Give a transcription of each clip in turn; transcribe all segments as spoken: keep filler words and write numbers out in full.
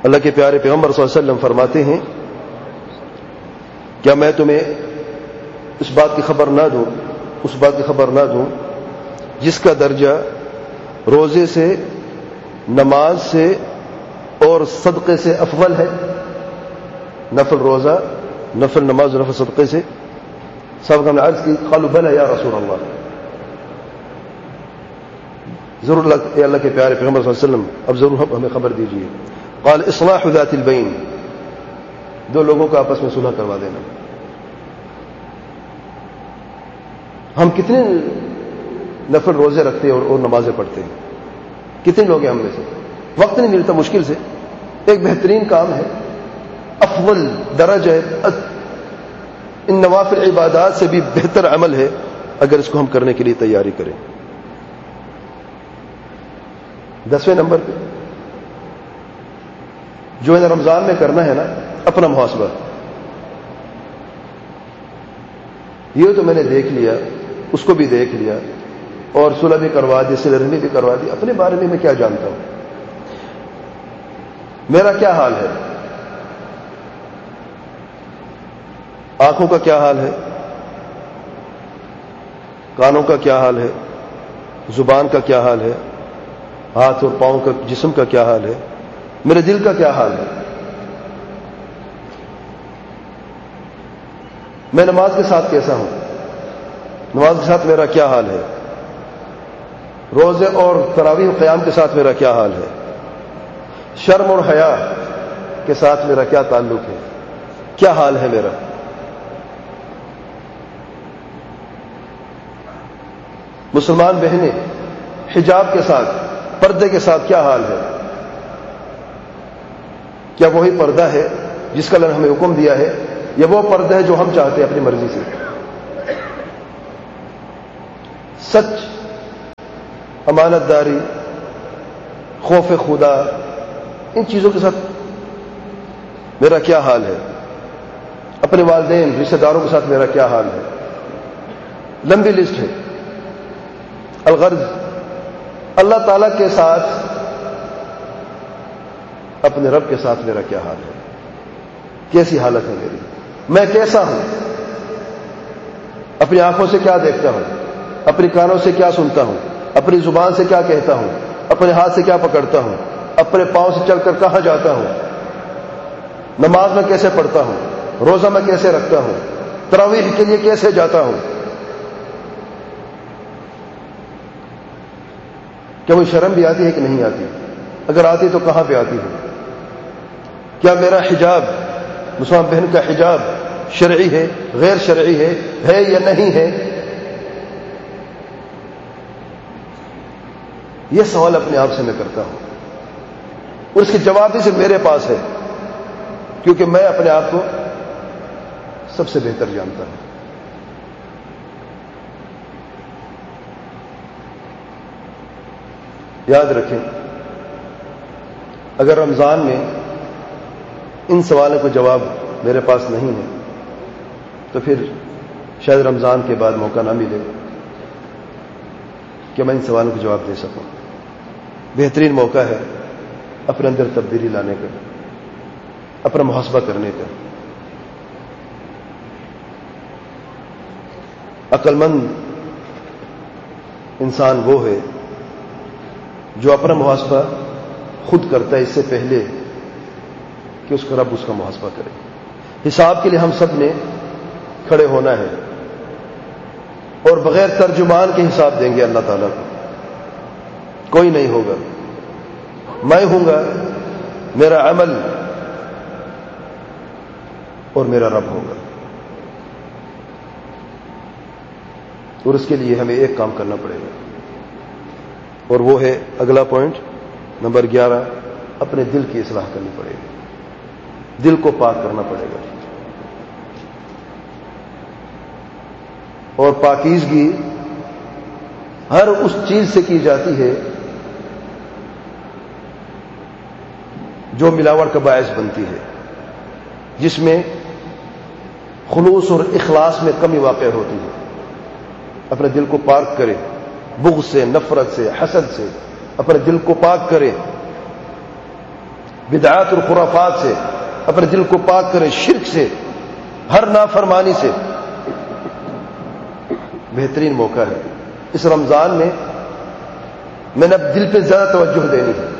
اللہ کے پیارے پیغمبر صلی اللہ علیہ وسلم فرماتے ہیں کیا میں تمہیں اس بات کی خبر نہ دوں اس بات کی خبر نہ دوں جس کا درجہ روزے سے، نماز سے اور صدقے سے افضل ہے؟ نفل روزہ، نفل نماز اور نفل صدقے سے صاحب ہم نے عرض کی قالوا بلى یا رسول اللہ، ضرور اللہ اے اللہ کے پیارے پیغمبر صلی اللہ علیہ وسلم اب ضرور ہمیں خبر دیجیے۔ قال اصلاح ذات البین، دو لوگوں کا آپس میں صلح کروا دینا۔ ہم کتنے نفل روزے رکھتے ہیں اور, اور نمازیں پڑھتے ہیں؟ کتنے لوگ ہیں ہم میں سے؟ وقت نہیں ملتا مشکل سے۔ ایک بہترین کام ہے، افضل درجہ ہے، ان نوافل عبادات سے بھی بہتر عمل ہے اگر اس کو ہم کرنے کے لیے تیاری کریں۔ دسویں نمبر پہ جو ہے رمضان میں کرنا ہے نا، اپنا محاسبہ۔ یہ تو میں نے دیکھ لیا، اس کو بھی دیکھ لیا اور صلح بھی کروا دی، صلہ رحمی بھی کروا دی، اپنے بارے میں میں کیا جانتا ہوں؟ میرا کیا حال ہے؟ آنکھوں کا کیا حال ہے؟ کانوں کا کیا حال ہے؟ زبان کا کیا حال ہے؟ ہاتھ اور پاؤں کا، جسم کا کیا حال ہے؟ میرے دل کا کیا حال ہے؟ میں نماز کے ساتھ کیسا ہوں؟ نماز کے ساتھ میرا کیا حال ہے؟ روزے اور تراویح و قیام کے ساتھ میرا کیا حال ہے؟ شرم اور حیا کے ساتھ میرا کیا تعلق ہے؟ کیا حال ہے میرا؟ مسلمان بہنیں حجاب کے ساتھ، پردے کے ساتھ کیا حال ہے؟ کیا وہی پردہ ہے جس کا اللہ نے ہمیں حکم دیا ہے، یا وہ پردہ ہے جو ہم چاہتے ہیں اپنی مرضی سے؟ سچ، امانت داری، خوف خدا، ان چیزوں کے ساتھ میرا کیا حال ہے؟ اپنے والدین، رشتہ داروں کے ساتھ میرا کیا حال ہے؟ لمبی لسٹ ہے۔ الغرض اللہ تعالی کے ساتھ، اپنے رب کے ساتھ میرا کیا حال ہے؟ کیسی حالت ہے میری؟ میں کیسا ہوں؟ اپنی آنکھوں سے کیا دیکھتا ہوں؟ اپنی کانوں سے کیا سنتا ہوں؟ اپنی زبان سے کیا کہتا ہوں؟ اپنے ہاتھ سے کیا پکڑتا ہوں؟ اپنے پاؤں سے چل کر کہاں جاتا ہوں؟ نماز میں کیسے پڑھتا ہوں؟ روزہ میں کیسے رکھتا ہوں؟ تراویح کے لیے کیسے جاتا ہوں؟ کیا مجھے شرم بھی آتی ہے کہ نہیں آتی؟ اگر آتی تو کہاں پہ آتی ہے؟ کیا میرا حجاب، مسلمان بہن کا حجاب شرعی ہے، غیر شرعی ہے، ہے یا نہیں ہے؟ یہ سوال اپنے آپ سے میں کرتا ہوں اور اس کے جواب سے میرے پاس ہے، کیونکہ میں اپنے آپ کو سب سے بہتر جانتا ہوں۔ یاد رکھیں، اگر رمضان میں ان سوالوں کو جواب میرے پاس نہیں ہے تو پھر شاید رمضان کے بعد موقع نہ ملے کہ میں ان سوالوں کو جواب دے سکوں۔ بہترین موقع ہے اپنے اندر تبدیلی لانے کا، اپنا محاسبہ کرنے کا۔ عقل مند انسان وہ ہے جو اپنا محاسبہ خود کرتا ہے اس سے پہلے کہ اس کا رب اس کا محاسبہ کرے۔ حساب کے لیے ہم سب نے کھڑے ہونا ہے اور بغیر ترجمان کے حساب دیں گے اللہ تعالیٰ کو۔ کوئی نہیں ہوگا، میں ہوں گا، میرا عمل اور میرا رب ہوگا۔ اور اس کے لیے ہمیں ایک کام کرنا پڑے گا، اور وہ ہے اگلا پوائنٹ نمبر گیارہ، اپنے دل کی اصلاح کرنی پڑے گی، دل کو پاک کرنا پڑے گا۔ اور پاکیزگی ہر اس چیز سے کی جاتی ہے جو ملاوٹ کا باعث بنتی ہے، جس میں خلوص اور اخلاص میں کمی واقع ہوتی ہے۔ اپنے دل کو پاک کرے، بغض سے، نفرت سے، حسد سے اپنے دل کو پاک کرے۔ بدعات اور خرافات سے اپنے دل کو پاک کریں، شرک سے، ہر نافرمانی سے۔ بہترین موقع ہے اس رمضان میں، میں نے اب دل پہ زیادہ توجہ دینی ہے۔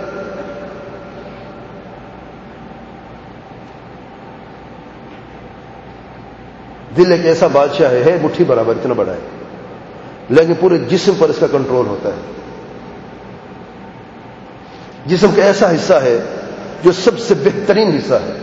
دل ایک ایسا بادشاہ ہے، ہے مٹھی برابر، اتنا بڑا ہے، لیکن پورے جسم پر اس کا کنٹرول ہوتا ہے۔ جسم کا ایسا حصہ ہے جو سب سے بہترین حصہ ہے،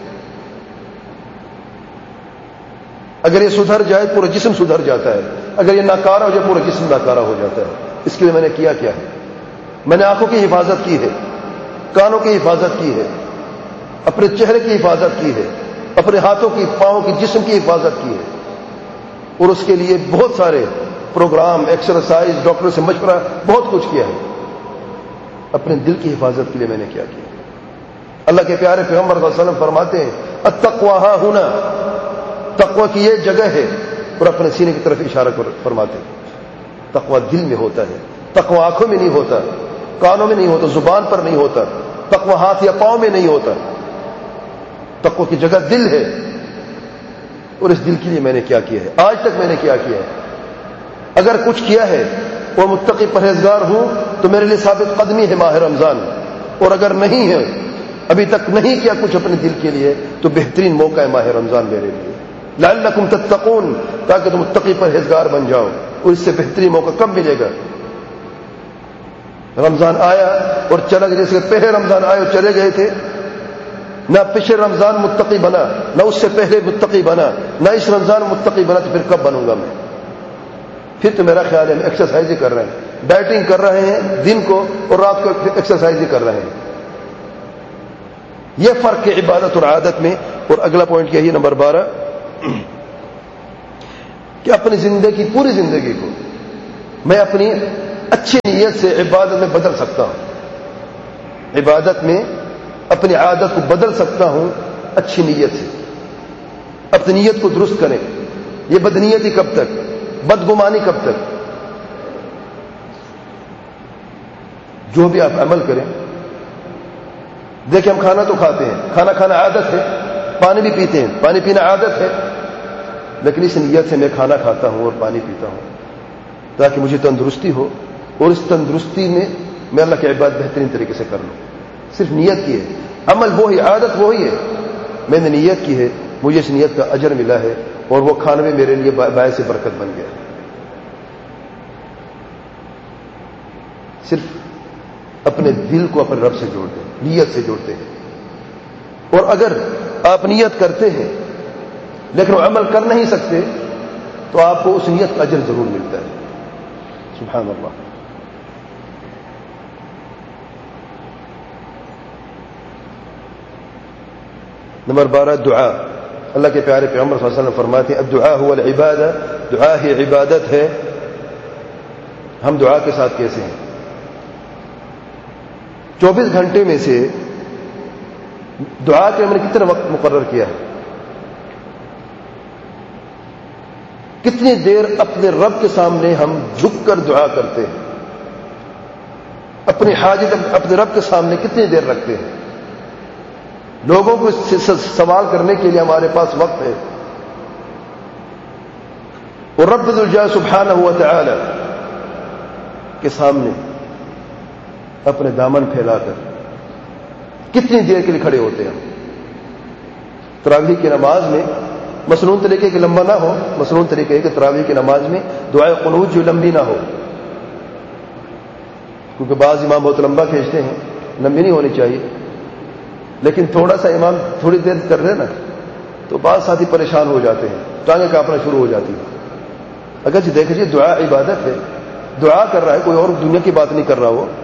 اگر یہ سدھر جائے پورا جسم سدھر جاتا ہے، اگر یہ ناکارہ ہو جائے پورا جسم ناکارہ ہو جاتا ہے۔ اس کے لیے میں نے کیا کیا ہے؟ میں نے آنکھوں کی حفاظت کی ہے، کانوں کی حفاظت کی ہے، اپنے چہرے کی حفاظت کی ہے، اپنے ہاتھوں کی، پاؤں کی، جسم کی حفاظت کی ہے، اور اس کے لیے بہت سارے پروگرام، ایکسرسائز، ڈاکٹر سے مشورہ، بہت کچھ کیا ہے۔ اپنے دل کی حفاظت کے لیے میں نے کیا کیا؟ اللہ کے پیارے پیغمبر صلی اللہ علیہ وسلم فرماتے ہیں التقوی ہا ہنا، تقوی کی یہ جگہ ہے، اور اپنے سینے کی طرف اشارہ فرماتے ہیں۔ تقوی دل میں ہوتا ہے، تقوی آنکھوں میں نہیں ہوتا، کانوں میں نہیں ہوتا، زبان پر نہیں ہوتا، تقوی ہاتھ یا پاؤں میں نہیں ہوتا، تقوی کی جگہ دل ہے۔ اور اس دل کے لیے میں نے کیا کیا ہے؟ آج تک میں نے کیا کیا ہے؟ اگر کچھ کیا ہے اور متقی پرہیزگار ہوں تو میرے لیے ثابت قدمی ہے ماہ رمضان، اور اگر نہیں ہے، ابھی تک نہیں کیا کچھ اپنے دل کے لیے، تو بہترین موقع ہے ماہ رمضان میرے لیے، لعلکم تتقون، تاکہ تم متقی پرہیزگار بن جاؤ۔ اور اس سے بہترین موقع کب ملے گا؟ رمضان آیا اور چلا گیا، جیسے پہلے رمضان آئے اور چلے گئے تھے، نہ پچھلے رمضان متقی بنا، نہ اس سے پہلے متقی بنا، نہ اس رمضان متقی بنا، تو پھر کب بنوں گا میں؟ پھر تو میرا خیال ہے ہم ایکسرسائز ہی کر رہے ہیں، ڈائٹنگ کر رہے ہیں دن کو، اور رات کو ایکسرسائز ہی کر رہے ہیں۔ یہ فرق ہے عبادت اور عادت میں۔ اور اگلا پوائنٹ کیا ہے نمبر بارہ، کہ اپنی زندگی، پوری زندگی کو میں اپنی اچھی نیت سے عبادت میں بدل سکتا ہوں، عبادت میں اپنی عادت کو بدل سکتا ہوں اچھی نیت سے۔ اپنی نیت کو درست کریں۔ یہ بدنیتی کب تک، بدگمانی کب تک؟ جو بھی آپ عمل کریں، دیکھیں ہم کھانا تو کھاتے ہیں، کھانا کھانا عادت ہے، پانی بھی پیتے ہیں، پانی پینا عادت ہے، لیکن اس نیت سے میں کھانا کھاتا ہوں اور پانی پیتا ہوں تاکہ مجھے تندرستی ہو، اور اس تندرستی میں میں اللہ کی عبادت بہترین طریقے سے کر لوں۔ صرف نیت کی ہے، عمل وہی، عادت وہی ہے، میں نے نیت کی ہے، مجھے اس نیت کا اجر ملا ہے، اور وہ کھانا بھی میرے لیے باعث برکت بن گیا ہے۔ صرف اپنے دل کو اپنے رب سے جوڑ دیں، نیت سے جوڑتے ہیں۔ اور اگر آپ نیت کرتے ہیں لیکن وہ عمل کر نہیں سکتے، تو آپ کو اس نیت کا اجر ضرور ملتا ہے۔ سبحان اللہ۔ نمبر بارہ، دعا۔ اللہ کے پیارے پیغمبر صلی اللہ علیہ وسلم فرماتے ہیں الدعاء هو العبادہ، دعا ہی عبادت ہے۔ ہم دعا کے ساتھ کیسے ہیں؟ چوبیس گھنٹے میں سے دعا کے ہم نے کتنا وقت مقرر کیا ہے؟ کتنی دیر اپنے رب کے سامنے ہم جھک کر دعا کرتے ہیں؟ اپنی حاجت اپنے رب کے سامنے کتنی دیر رکھتے ہیں؟ لوگوں کو سوال کرنے کے لیے ہمارے پاس وقت ہے، اور رب ذوالجلال سبحانہ و تعالی کے سامنے اپنے دامن پھیلا کر کتنی دیر کے لیے کھڑے ہوتے ہیں؟ تراویح کی نماز میں مسنون طریقے کے لمبا نہ ہو، مسنون طریقے کہ تراویح کی نماز میں دعائے قنوت جو لمبی نہ ہو، کیونکہ بعض امام بہت لمبا کھینچتے ہیں، لمبی نہیں ہونی چاہیے، لیکن تھوڑا سا امام تھوڑی دیر کر رہے نا تو بعض ساتھی پریشان ہو جاتے ہیں، ٹانگیں کانپنا شروع ہو جاتی ہیں۔ اگرچہ دیکھ لیجیے دعا عبادت ہے، دعا کر رہا ہے، کوئی اور دنیا کی بات نہیں کر رہا۔ وہ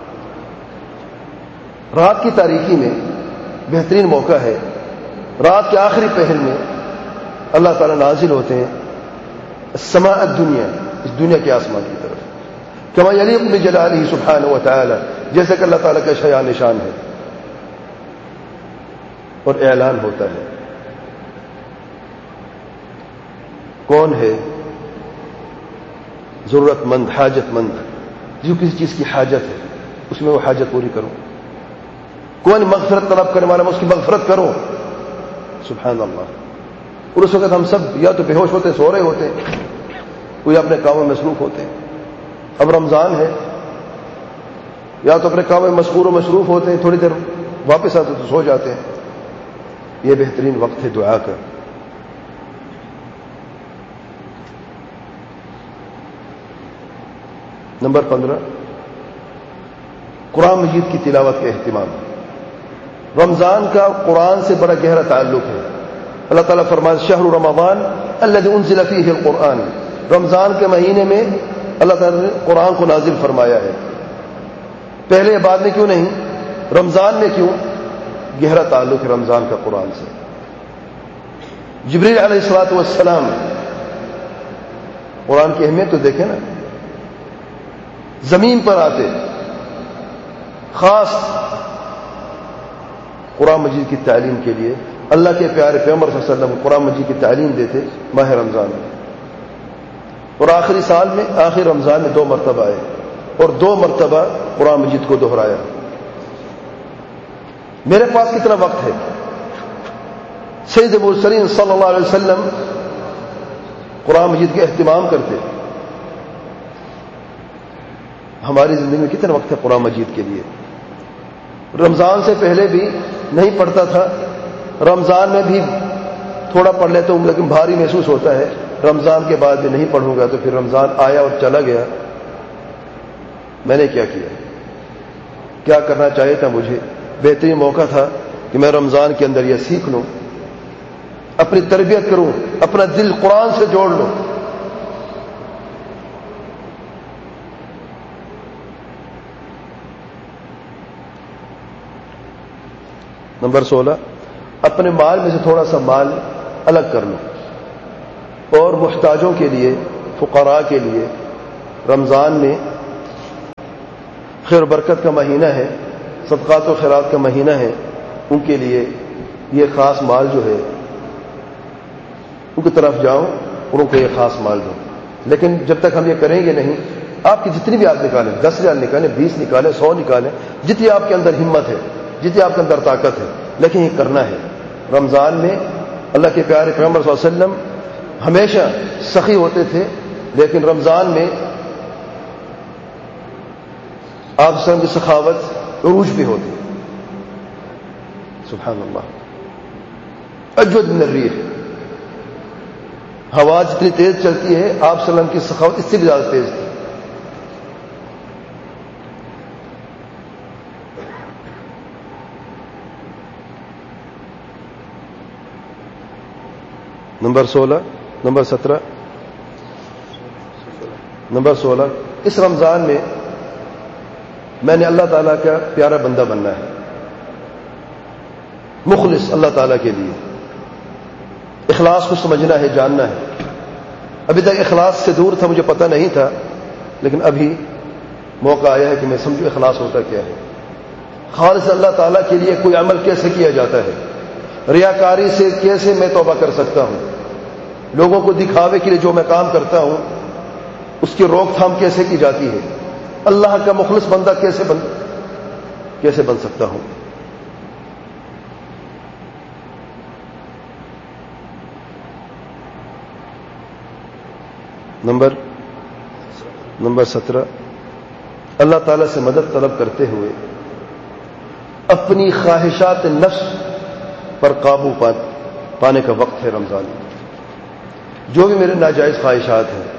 رات کی تاریکی میں بہترین موقع ہے، رات کے آخری پہر میں اللہ تعالیٰ نازل ہوتے ہیں السماء الدنیا، اس دنیا کے آسمان کی طرف، کما یلیق بجلالہ سبحانہ و تعالی، جیسے کہ اللہ تعالیٰ کا شایان نشان ہے، اور اعلان ہوتا ہے کون ہے ضرورت مند، حاجت مند، جو کسی چیز کی حاجت ہے اس میں وہ حاجت پوری کروں۔ کون مغفرت طلب کرنے والا، میں اس کی مغفرت کروں. سبحان اللہ. اور اس وقت ہم سب یا تو بے ہوش ہوتے، سو رہے ہوتے، کوئی اپنے کاموں میں مصروف ہوتے. اب رمضان ہے، یا تو اپنے کام میں مشغول و مصروف ہوتے ہیں، تھوڑی دیر واپس آتے تو سو جاتے ہیں. یہ بہترین وقت ہے دعا کا. نمبر پندرہ، قرآن مجید کی تلاوت کا اہتمام. رمضان کا قرآن سے بڑا گہرا تعلق ہے. اللہ تعالیٰ فرمائے شہر رمضان الذی انزل فیہ القرآن، رمضان کے مہینے میں اللہ تعالیٰ نے قرآن کو نازل فرمایا ہے. پہلے بعد میں کیوں نہیں؟ رمضان میں کیوں؟ گہرا تعلق ہے رمضان کا قرآن سے. جبریل علیہ الصلوۃ والسلام، قرآن کی اہمیت تو دیکھیں نا، زمین پر آتے، خاص قرآن مجید کی تعلیم کے لیے. اللہ کے پیارے پیغمبر صلی اللہ علیہ وسلم قرآن مجید کی تعلیم دیتے ماہ رمضان میں. اور آخری سال میں، آخر رمضان میں دو مرتبہ آئے اور دو مرتبہ قرآن مجید کو دہرایا. میرے پاس کتنا وقت ہے؟ سید المرسلین صلی اللہ علیہ وسلم قرآن مجید کے اہتمام کرتے. ہماری زندگی میں کتنا وقت ہے قرآن مجید کے لیے؟ رمضان سے پہلے بھی نہیں پڑھتا تھا، رمضان میں بھی تھوڑا پڑھ لیتا ہوں لیکن بھاری محسوس ہوتا ہے. رمضان کے بعد بھی نہیں پڑھوں گا تو پھر رمضان آیا اور چلا گیا. میں نے کیا کیا؟ کیا کرنا چاہیے تھا مجھے؟ بہترین موقع تھا کہ میں رمضان کے اندر یہ سیکھ لوں، اپنی تربیت کروں، اپنا دل قرآن سے جوڑ لوں. نمبر سولہ، اپنے مال میں سے تھوڑا سا مال الگ کر لو اور محتاجوں کے لیے، فقراء کے لیے. رمضان میں خیر و برکت کا مہینہ ہے، صدقات و خیرات کا مہینہ ہے. ان کے لیے یہ خاص مال جو ہے ان کی طرف جاؤ اور ان کو یہ خاص مال دو. لیکن جب تک ہم یہ کریں گے نہیں، آپ کی جتنی بھی آپ نکالیں، دس ہزار نکالیں، بیس نکالیں، سو نکالیں، جتنی آپ کے اندر ہمت ہے، جتنی آپ کے اندر طاقت ہے، لیکن یہ کرنا ہے. رمضان میں اللہ کے پیارے پیغمبر صلی اللہ علیہ وسلم ہمیشہ سخی ہوتے تھے، لیکن رمضان میں آپ صلی اللہ علیہ وسلم کی سخاوت عروج پہ ہوتی. سبحان اللہ. اجود من الریح، ہوا جتنی تیز چلتی ہے آپ صلی اللہ علیہ وسلم کی سخاوت اس سے بھی زیادہ تیز تھی. نمبر سولہ، نمبر سترہ، نمبر سولہ، اس رمضان میں میں نے اللہ تعالیٰ کا پیارا بندہ بننا ہے، مخلص اللہ تعالیٰ کے لیے. اخلاص کو سمجھنا ہے، جاننا ہے. ابھی تک اخلاص سے دور تھا، مجھے پتہ نہیں تھا، لیکن ابھی موقع آیا ہے کہ میں سمجھوں اخلاص ہوتا کیا ہے. خالص اللہ تعالیٰ کے لیے کوئی عمل کیسے کیا جاتا ہے، ریاکاری سے کیسے میں توبہ کر سکتا ہوں، لوگوں کو دکھاوے کے لیے جو میں کام کرتا ہوں اس کی روک تھام کیسے کی جاتی ہے، اللہ کا مخلص بندہ کیسے بن کیسے بن سکتا ہوں. نمبر نمبر سترہ، اللہ تعالیٰ سے مدد طلب کرتے ہوئے اپنی خواہشات نفس پر قابو پا پانے کا وقت ہے رمضان. جو بھی میرے ناجائز خواہشات ہیں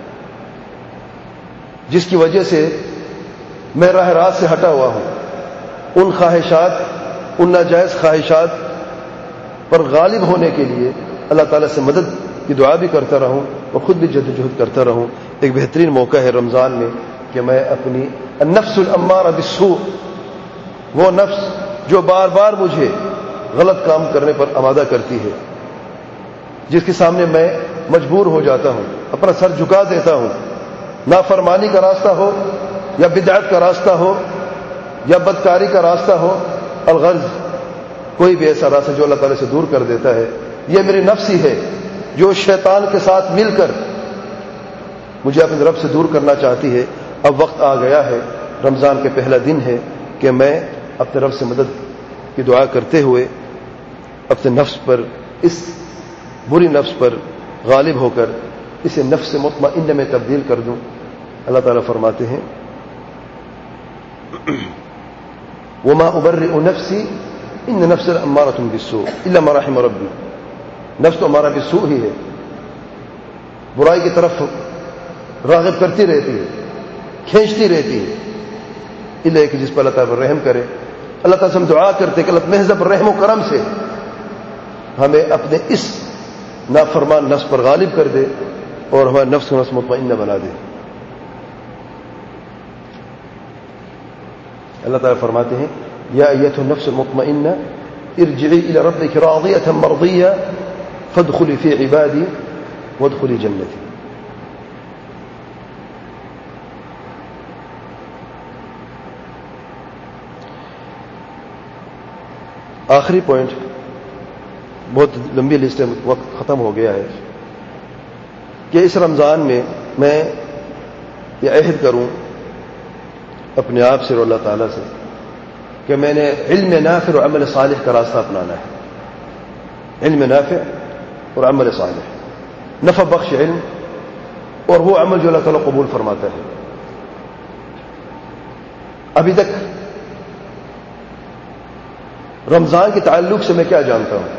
جس کی وجہ سے میں راہ راست سے ہٹا ہوا ہوں، ان خواہشات، ان ناجائز خواہشات پر غالب ہونے کے لیے اللہ تعالیٰ سے مدد کی دعا بھی کرتا رہوں اور خود بھی جدوجہد کرتا رہوں. ایک بہترین موقع ہے رمضان میں کہ میں اپنی النفس الامارہ بالسوء، وہ نفس جو بار بار مجھے غلط کام کرنے پر آمادہ کرتی ہے، جس کے سامنے میں مجبور ہو جاتا ہوں، اپنا سر جھکا دیتا ہوں، نافرمانی کا راستہ ہو یا بدعت کا راستہ ہو یا بدکاری کا راستہ ہو، الغرض کوئی بھی ایسا راستہ جو اللہ تعالیٰ سے دور کر دیتا ہے. یہ میری نفس ہی ہے جو شیطان کے ساتھ مل کر مجھے اپنے رب سے دور کرنا چاہتی ہے. اب وقت آ گیا ہے، رمضان کے پہلا دن ہے کہ میں اپنے رب سے مدد کی دعا کرتے ہوئے اپنے نفس پر، اس بری نفس پر غالب ہو کر اسے نفس مطمئنہ میں تبدیل کر دوں۔ اللہ تعالیٰ فرماتے ہیں وما ابرئ نفسی ان نفس لامارۃ بالسوء الا ما رحم ربی، نفس تو ہمارا بالسوء ہی ہے، برائی کی طرف راغب کرتی رہتی ہے، کھینچتی رہتی ہے، الا کہ جس پر اللہ تعالیٰ رحم کرے۔ اللہ تعالیٰ سے ہم دعا کرتے کہ اللہ محض رحم و کرم سے ہمیں اپنے اس نافرمان نفس پر غالب کر دے اور ہمارے نفس کو نفس مطمئنہ بنا دے۔ اللہ تعالیٰ فرماتے ہیں یا ایتھا النفس المطمئنہ ارجعی الی ربک راضیۃ مرضیہ فادخلی فی عبادی وادخلی جنتی۔ آخری پوائنٹ، بہت لمبی لسٹ ہے، وقت ختم ہو گیا ہے، کہ اس رمضان میں میں یہ عہد کروں اپنے آپ سے اور اللہ تعالیٰ سے کہ میں نے علم نافع اور عمل صالح کا راستہ اپنانا ہے۔ علم نافع اور عمل صالح، نفع بخش علم اور وہ عمل جو اللہ تعالیٰ قبول فرماتا ہے۔ ابھی تک رمضان کے تعلق سے میں کیا جانتا ہوں؟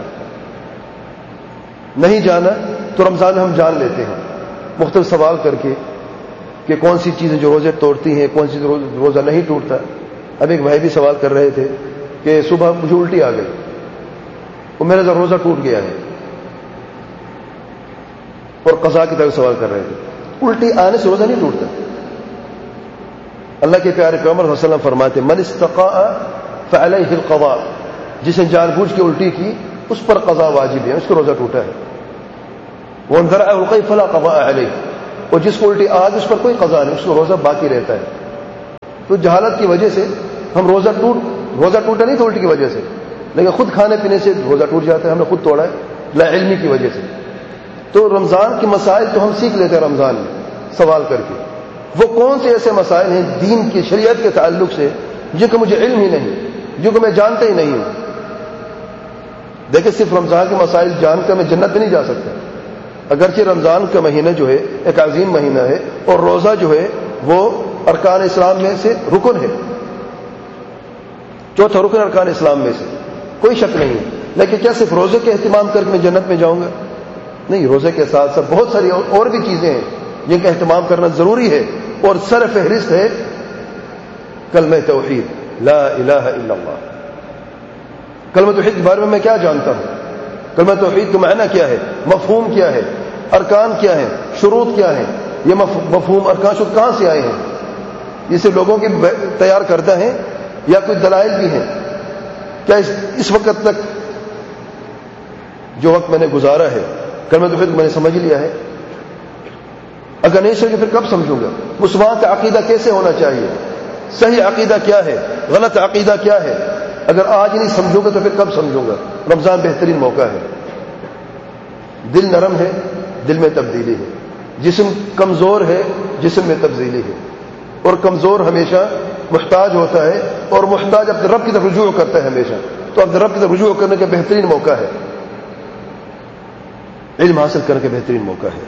نہیں جانا تو رمضان ہم جان لیتے ہیں مختلف سوال کر کے کہ کون سی چیزیں جو روزے توڑتی ہیں، کون سی روزہ نہیں ٹوٹتا۔ اب ایک بھائی بھی سوال کر رہے تھے کہ صبح مجھے الٹی آ گئی، وہ میرا روزہ ٹوٹ گیا ہے، اور قضا کی طرف سوال کر رہے تھے۔ الٹی آنے سے روزہ نہیں ٹوٹتا۔ اللہ کے پیارے پیغمبر صلی اللہ علیہ وسلم فرماتے من استقاء فعلیہ القضاء، جس نے جان بوجھ کے الٹی کی اس پر قضا واجب ہے، اس کو روزہ ٹوٹا ہے۔ وَمَنْ ذَرَعَهُ الْقَيْء فَلَا قَضَاءَ عَلَيْهِ، اور جس کو الٹی آج اس پر کوئی قضا نہیں، اس کو روزہ باقی رہتا ہے۔ تو جہالت کی وجہ سے ہم روزہ ٹوٹ روزہ ٹوٹا نہیں تھا الٹی کی وجہ سے، لیکن خود کھانے پینے سے روزہ ٹوٹ جاتا ہے، ہم نے خود توڑا ہے لا علمی کی وجہ سے۔ تو رمضان کے مسائل تو ہم سیکھ لیتے ہیں رمضان میں سوال کر کے، وہ کون سے ایسے مسائل ہیں دین کی شریعت کے تعلق سے جن کا مجھے علم ہی نہیں، جن کو میں جانتا ہی نہیں ہوں۔ دیکھیں صرف رمضان کے مسائل جان کر میں جنت میں نہیں جا سکتا، اگرچہ رمضان کا مہینہ جو ہے ایک عظیم مہینہ ہے اور روزہ جو ہے وہ ارکان اسلام میں سے رکن ہے، چوتھا رکن ارکان اسلام میں سے، کوئی شک نہیں ہے۔ لیکن کیا صرف روزے کے اہتمام کر کے میں جنت میں جاؤں گا؟ نہیں، روزے کے ساتھ ساتھ بہت ساری اور بھی چیزیں ہیں جن کا اہتمام کرنا ضروری ہے، اور سر فہرست ہے کلمہ توحید لا الہ الا اللہ۔ کلمہ توحید کے بارے میں میں کیا جانتا ہوں؟ کلمہ توحید کا معنی کیا ہے، مفہوم کیا ہے، ارکان کیا ہیں، شروط کیا ہیں؟ یہ مفہوم ارکان شروط کہاں سے آئے ہیں؟ یہ صرف لوگوں کی تیار کردہ ہیں یا کوئی دلائل بھی ہیں؟ کیا اس, اس وقت تک جو وقت میں نے گزارا ہے کلمہ توحید کو میں نے سمجھ لیا ہے؟ اگر نہیں سمجھے پھر کب سمجھوں گا؟ مسلمان کا عقیدہ کیسے ہونا چاہیے، صحیح عقیدہ کیا ہے، غلط عقیدہ کیا ہے؟ اگر آج نہیں سمجھوں گا تو پھر کب سمجھوں گا؟ رمضان بہترین موقع ہے، دل نرم ہے، دل میں تبدیلی ہے، جسم کمزور ہے، جسم میں تبدیلی ہے، اور کمزور ہمیشہ محتاج ہوتا ہے، اور محتاج اپنے رب کی طرف رجوع کرتا ہے ہمیشہ، تو اپنے رب کی طرف رجوع کرنے کا بہترین موقع ہے، علم حاصل کرنے کا بہترین موقع ہے۔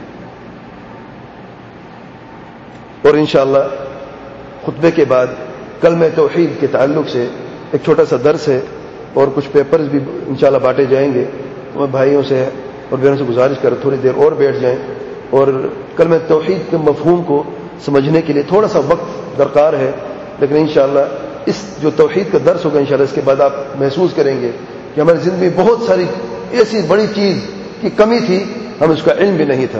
اور انشاءاللہ خطبے کے بعد کلمہ توحید کے تعلق سے ایک چھوٹا سا درس ہے اور کچھ پیپرز بھی انشاءاللہ بانٹے جائیں گے۔ میں بھائیوں سے اور بہنوں سے گزارش کر تھوڑی دیر اور بیٹھ جائیں اور کلمہ توحید کے مفہوم کو سمجھنے کے لیے تھوڑا سا وقت درکار ہے، لیکن انشاءاللہ اس جو توحید کا درس ہوگا انشاءاللہ اس کے بعد آپ محسوس کریں گے کہ ہماری زندگی میں بہت ساری ایسی بڑی چیز کی کمی تھی، ہم اس کا علم بھی نہیں تھا۔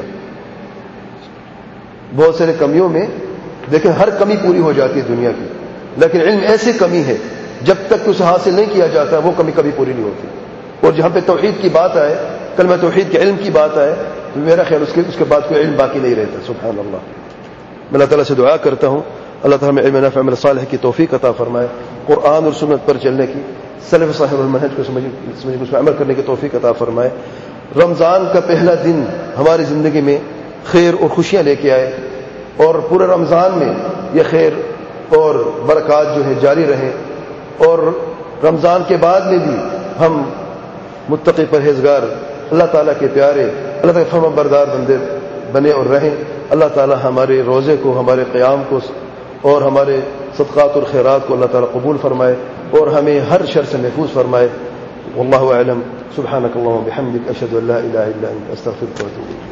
بہت سارے کمیوں میں دیکھیں ہر کمی پوری ہو جاتی ہے دنیا کی، لیکن علم ایسی کمی ہے جب تک اسے حاصل نہیں کیا جاتا وہ کمی کبھی پوری نہیں ہوتی۔ اور جہاں پہ توحید کی بات آئے، کلمہ توحید کے علم کی بات آئے، تو میرا خیال اس کے اس کے بعد کوئی علم باقی نہیں رہتا۔ سبحان اللہ۔ میں اللہ تعالیٰ سے دعا کرتا ہوں اللہ تعالیٰ ہمیں علم نافع عمل صالح کی توفیق عطا فرمائے، قرآن اور سنت پر چلنے کی، سلف صالح المنہج کو سمجھ سمجھ اس میں عمل کرنے کی توفیق عطا فرمائے۔ رمضان کا پہلا دن ہماری زندگی میں خیر اور خوشیاں لے کے آئے، اور پورے رمضان میں یہ خیر اور برکات جو ہے جاری رہے، اور رمضان کے بعد میں بھی ہم متقی پرہیزگار اللہ تعالیٰ کے پیارے اللہ تعالیٰ کے فرما بردار بندے بنے اور رہیں. اللہ تعالیٰ ہمارے روزے کو ہمارے قیام کو اور ہمارے صدقات اور خیرات کو اللہ تعالیٰ قبول فرمائے اور ہمیں ہر شر سے محفوظ فرمائے. واللہ اعلم. سبحانک اللہم وبحمدک اشہد ان لا الہ الا انت استغفرک واتوب الیک.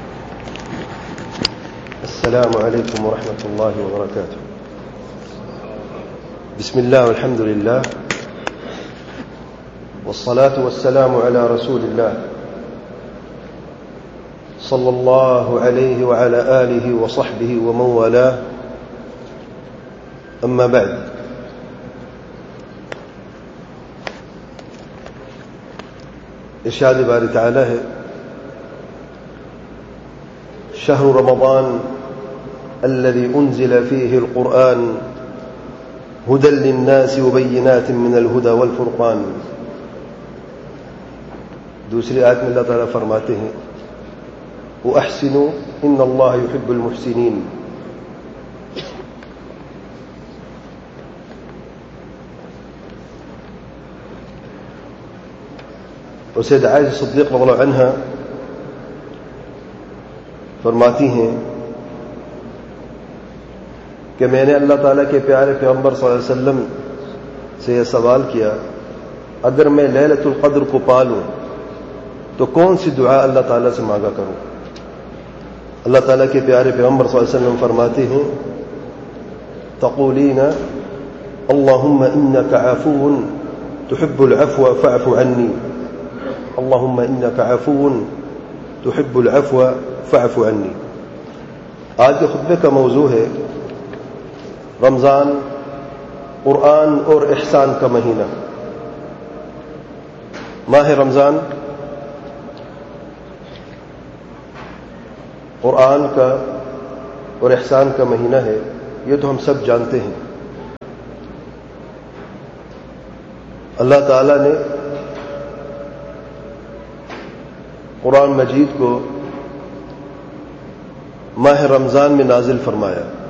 السلام علیکم ورحمۃ اللہ وبرکاتہ. بسم اللہ والحمد للہ والصلاة والسلام على رسول الله صلى الله عليه وعلى آله وصحبه ومن والاه. أما بعد، ارشاد باری تعالی ہے شهر رمضان الذي أنزل فيه القرآن هدى للناس وبينات من الهدى والفرقان. دوسری آیت میں اللہ تعالیٰ فرماتے ہیں وَأَحْسِنُوا إِنَّ اللَّهَ يُحِبُّ الْمُحْسِنِينَ. اور سید عائشہ صدیق رضی اللہ عنہا فرماتی ہیں کہ میں نے اللہ تعالیٰ کے پیارے پیغمبر صلی اللہ علیہ وسلم سے یہ سوال کیا اگر میں لیلۃ القدر کو پا لوں تو کون سی دعا اللہ تعالیٰ سے مانگا کروں. اللہ تعالیٰ کے پیارے پیغمبر صلی اللہ علیہ وسلم فرماتے ہیں تقولین اللہم انک عفو تحب العفو فاعف عنی. اللہم انک عفو تحب العفو فاعف عنی. آج کے خطبے کا موضوع ہے رمضان، قرآن اور احسان کا مہینہ. ماہ رمضان قرآن کا اور احسان کا مہینہ ہے، یہ تو ہم سب جانتے ہیں. اللہ تعالیٰ نے قرآن مجید کو ماہ رمضان میں نازل فرمایا.